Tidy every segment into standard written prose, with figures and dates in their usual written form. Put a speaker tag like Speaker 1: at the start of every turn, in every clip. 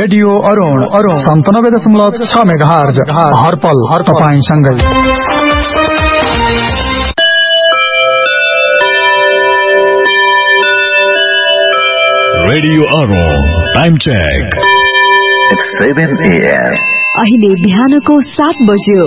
Speaker 1: Radio Arun 97.6 megahertz हरपल तपाईंसँगै।
Speaker 2: Radio Arun time check
Speaker 3: 7 AM।
Speaker 4: अहिले बिहानको 7 बज्यो।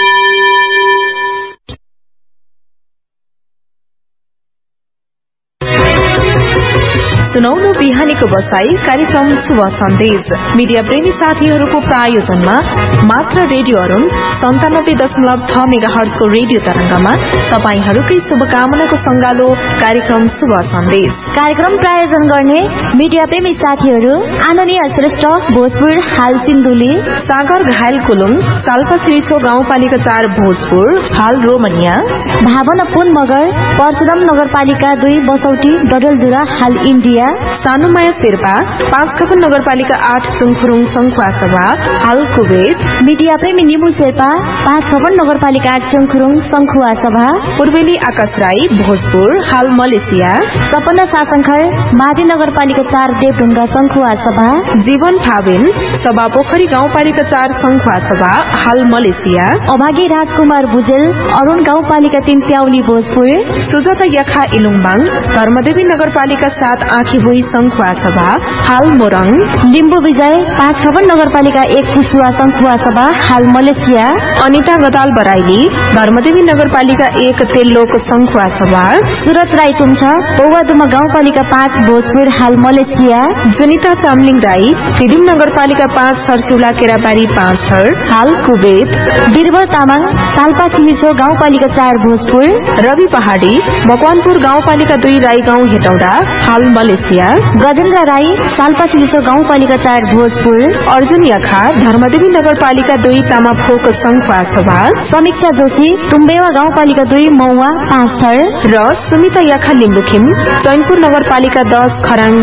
Speaker 4: सुनाउनु बिहानीको बसाई कार्यक्रम शुभ सन्देश मीडिया प्रेमी साथीहरूको प्रायोजनमा मात्र रेडियो अरुण 97.6 मेगाहर्जको रेडियो तरंगमा तपाईहरूकै शुभकामनाको संगालो कार्यक्रम शुभ सन्देश।
Speaker 5: कार्यक्रम प्रायोजन गर्ने मीडिया प्रेमी साथीहरू आनन्दीय श्रेष्ठ भोजपुर हाल सिन्धुली,
Speaker 4: सागर घायल कुलुङ, साल्पा सिरिछो गाउँपालिका 4 भोजपुर हाल रोमनिया,
Speaker 5: भावना पुन मगर परशुराम नगरपालिका 2 बसौटी डडलधुरा हाल इन्डिया,
Speaker 4: सानुमाया शेर्पा 5 खपन नगरपालिका 8 चुङखुरुङ संखुवा सभा हाल कुवेत,
Speaker 5: मीडिया प्रेमी निमु शेर्पा 5 खपन नगरपालिका 8 चुङखुरुङ संखुवा सभा,
Speaker 4: पूर्वेली आकाश राई भोजपुर हाल मलेसिया,
Speaker 5: सपना सासंखर मादी नगरपालिका 4 देवढुङ्गा संखुवा सभा,
Speaker 4: जीवन फाबिन सभा पोखरी गाउँपालिका 4 संखुवा सभा हाल मलेसिया,
Speaker 5: अभागी राजकुमार भुजेल अरुण गाउँपालिका 3 प्याउली भोजपुर,
Speaker 4: सुजाता यखा इलुङबाङ धर्मदेवी नगरपालिका 7 आँखीभुई संखुवा सभा हाल मोरङ,
Speaker 5: लिम्बू विजय 5 खपन नगरपालिका 1 कुसुवा संखुवा सभा हाल मलेसिया,
Speaker 4: अनिता गदाल बराइली धर्मदेवी नगरपालिका 1 तेल्लोक संखुवा सभा,
Speaker 5: सुरत राई तुमछ पौवादुमा गाउँपालिका 5 भोजपुर हाल मलेसिया,
Speaker 4: जुनिता तामलिङ राई फिदिम नगरपालिका 5 सरसुला केराबारी 5 थर हाल कुवेत,
Speaker 5: बीरबल तामाङ साल्पा सिलिछो गाउँपालिका 4 भोजपुर,
Speaker 4: रवि पहाडी मकवानपुर गाउँपालिका 2 राई गाउँ हेटौडा हाल मलेसिया,
Speaker 5: गजेन्द्र राई साल्पा सिलिछो गाउँपालिका 4 भोजपुर,
Speaker 4: अर्जुन यखा धर्मदेवी नगरपालिका 2 तामाफोक संखुवा सभा,
Speaker 5: समीक्षा जोशी तुम्बेवा गाउँपालिका 2 मौवा 5 थर
Speaker 4: र सुमिता यखा लिम्बुखिम चैनपुर नगरपालिका 10 खराङ